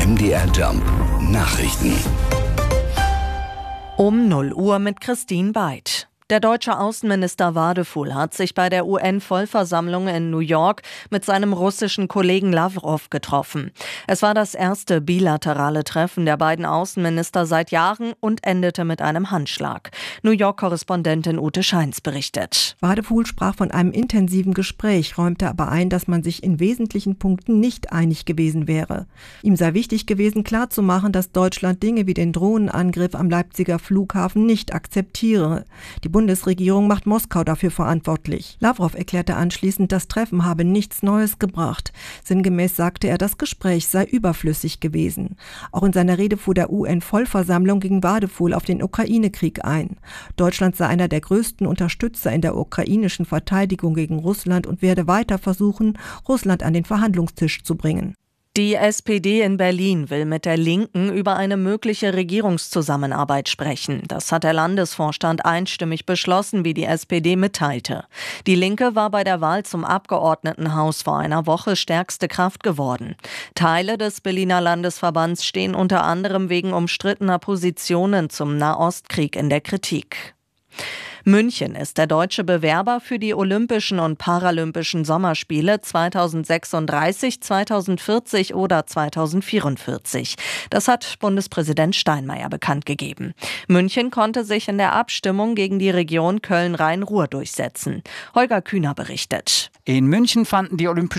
MDR Jump Nachrichten. Um 0 Uhr mit Christine Beid. Der deutsche Außenminister Wadefuhl hat sich bei der UN-Vollversammlung in New York mit seinem russischen Kollegen Lavrov getroffen. Es war das erste bilaterale Treffen der beiden Außenminister seit Jahren und endete mit einem Handschlag. New York-Korrespondentin Ute Scheins berichtet. Wadefuhl sprach von einem intensiven Gespräch, räumte aber ein, dass man sich in wesentlichen Punkten nicht einig gewesen wäre. Ihm sei wichtig gewesen, klarzumachen, dass Deutschland Dinge wie den Drohnenangriff am Leipziger Flughafen nicht akzeptiere. Die Bundesregierung macht Moskau dafür verantwortlich. Lavrov erklärte anschließend, das Treffen habe nichts Neues gebracht. Sinngemäß sagte er, das Gespräch sei überflüssig gewesen. Auch in seiner Rede vor der UN-Vollversammlung ging Wadefuhl auf den Ukraine-Krieg ein. Deutschland sei einer der größten Unterstützer in der ukrainischen Verteidigung gegen Russland und werde weiter versuchen, Russland an den Verhandlungstisch zu bringen. Die SPD in Berlin will mit der Linken über eine mögliche Regierungszusammenarbeit sprechen. Das hat der Landesvorstand einstimmig beschlossen, wie die SPD mitteilte. Die Linke war bei der Wahl zum Abgeordnetenhaus vor einer Woche stärkste Kraft geworden. Teile des Berliner Landesverbands stehen unter anderem wegen umstrittener Positionen zum Nahostkrieg in der Kritik. München ist der deutsche Bewerber für die Olympischen und Paralympischen Sommerspiele 2036, 2040 oder 2044. Das hat Bundespräsident Steinmeier bekannt gegeben. München konnte sich in der Abstimmung gegen die Region Köln-Rhein-Ruhr durchsetzen. Holger Kühner berichtet. In München fanden die Olympischen